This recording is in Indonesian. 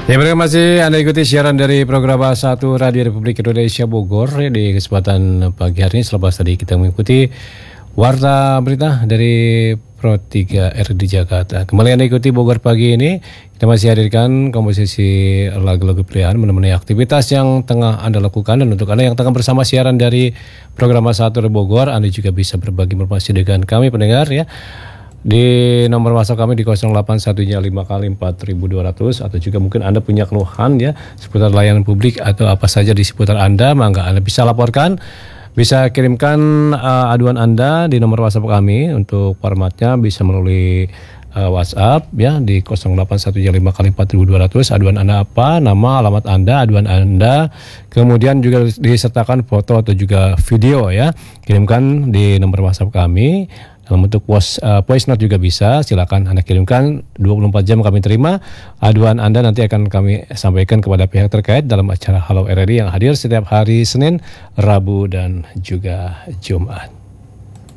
Ya, masih Anda ikuti siaran dari program Bahasa 1 Radio Republik Indonesia Bogor ya, di kesempatan pagi hari ini. Selepas tadi kita mengikuti warta berita dari Pro 3 RRI Jakarta. Kembali Anda ikuti Bogor pagi ini. Kita masih hadirkan komposisi lagu-lagu pilihan menemani aktivitas yang tengah Anda lakukan. Dan untuk Anda yang tengah bersama siaran dari program Bahasa 1 dari Bogor, Anda juga bisa berbagi informasi dengan kami pendengar ya. Di nomor WhatsApp kami di 0815 kali 4200, atau juga mungkin Anda punya keluhan ya seputar layanan publik atau apa saja di seputar Anda, maka Anda bisa laporkan, bisa kirimkan aduan Anda di nomor WhatsApp kami. Untuk formatnya bisa melalui WhatsApp ya di 0815 kali 4200. Aduan Anda apa, nama, alamat Anda, aduan Anda, kemudian juga disertakan foto atau juga video ya. Kirimkan di nomor WhatsApp kami. Dalam bentuk voice note juga bisa, silakan Anda kirimkan, 24 jam kami terima. Aduan Anda nanti akan kami sampaikan kepada pihak terkait dalam acara Halo RRI yang hadir setiap hari Senin, Rabu, dan juga Jumat.